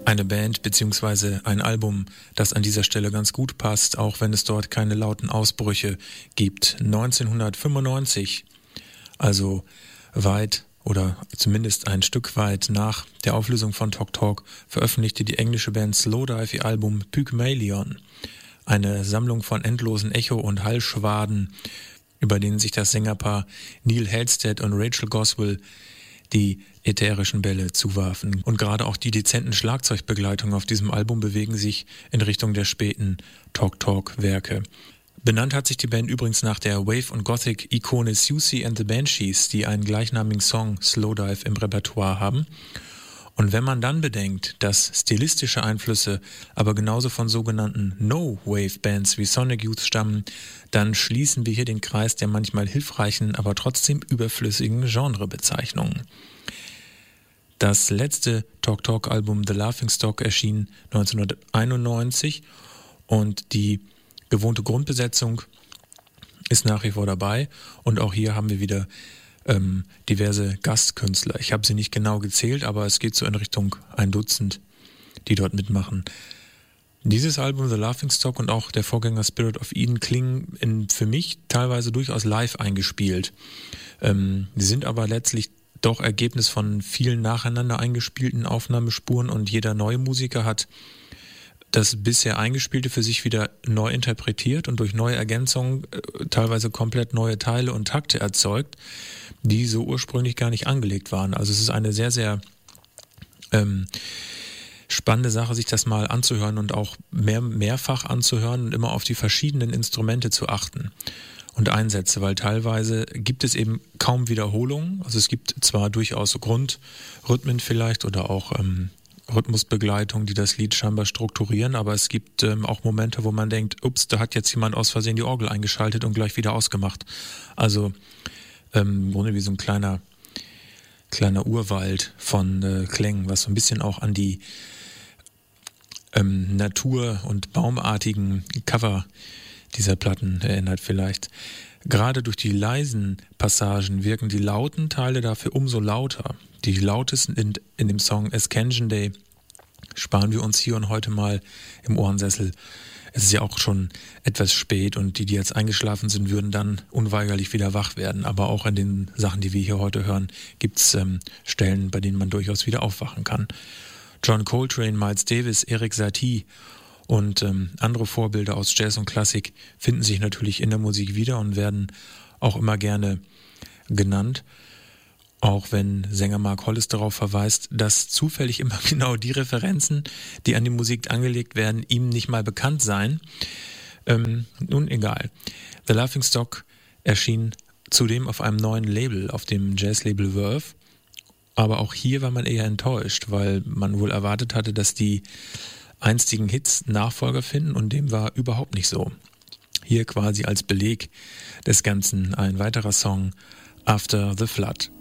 Eine Band bzw. ein Album, das an dieser Stelle ganz gut passt, auch wenn es dort keine lauten Ausbrüche gibt. 1995, also weit oder zumindest ein Stück weit nach der Auflösung von Talk Talk, veröffentlichte die englische Band Slowdive ihr Album Pygmalion. Eine Sammlung von endlosen Echo- und Hallschwaden, über denen sich das Sängerpaar Neil Halstead und Rachel Goswell die ätherischen Bälle zuwarfen. Und gerade auch die dezenten Schlagzeugbegleitungen auf diesem Album bewegen sich in Richtung der späten Talk-Talk-Werke. Benannt hat sich die Band übrigens nach der Wave- und Gothic-Ikone Siouxsie and the Banshees, die einen gleichnamigen Song Slowdive im Repertoire haben. Und wenn man dann bedenkt, dass stilistische Einflüsse aber genauso von sogenannten No-Wave-Bands wie Sonic Youth stammen, dann schließen wir hier den Kreis der manchmal hilfreichen, aber trotzdem überflüssigen Genrebezeichnungen. Das letzte Talk-Talk-Album The Laughingstock erschien 1991 und die gewohnte Grundbesetzung ist nach wie vor dabei. Und auch hier haben wir wieder diverse Gastkünstler. Ich habe sie nicht genau gezählt, aber es geht so in Richtung 1 Dutzend, die dort mitmachen. Dieses Album, The Laughingstock, und auch der Vorgänger Spirit of Eden klingen für mich teilweise durchaus live eingespielt. Sie sind aber letztlich doch Ergebnis von vielen nacheinander eingespielten Aufnahmespuren und jeder neue Musiker hat das bisher Eingespielte für sich wieder neu interpretiert und durch neue Ergänzungen teilweise komplett neue Teile und Takte erzeugt, die so ursprünglich gar nicht angelegt waren. Also es ist eine sehr, sehr spannende Sache, sich das mal anzuhören und auch mehrfach anzuhören und immer auf die verschiedenen Instrumente zu achten und Einsätze, weil teilweise gibt es eben kaum Wiederholungen. Also es gibt zwar durchaus Grundrhythmen vielleicht oder auch Rhythmusbegleitung, die das Lied scheinbar strukturieren, aber es gibt auch Momente, wo man denkt, ups, da hat jetzt jemand aus Versehen die Orgel eingeschaltet und gleich wieder ausgemacht. Also im Grunde wie so ein kleiner Urwald von Klängen, was so ein bisschen auch an die Natur- und baumartigen Cover dieser Platten erinnert vielleicht. Gerade durch die leisen Passagen wirken die lauten Teile dafür umso lauter. Die lautesten in dem Song Ascension Day sparen wir uns hier und heute mal im Ohrensessel. Es ist ja auch schon etwas spät und die jetzt eingeschlafen sind, würden dann unweigerlich wieder wach werden. Aber auch in den Sachen, die wir hier heute hören, gibt es Stellen, bei denen man durchaus wieder aufwachen kann. John Coltrane, Miles Davis, Eric Satie und andere Vorbilder aus Jazz und Klassik finden sich natürlich in der Musik wieder und werden auch immer gerne genannt. Auch wenn Sänger Mark Hollis darauf verweist, dass zufällig immer genau die Referenzen, die an die Musik angelegt werden, ihm nicht mal bekannt seien. Nun egal. The Laughingstock erschien zudem auf einem neuen Label, auf dem Jazzlabel Verve. Aber auch hier war man eher enttäuscht, weil man wohl erwartet hatte, dass die einstigen Hits Nachfolger finden und dem war überhaupt nicht so. Hier quasi als Beleg des Ganzen ein weiterer Song, After the Flood.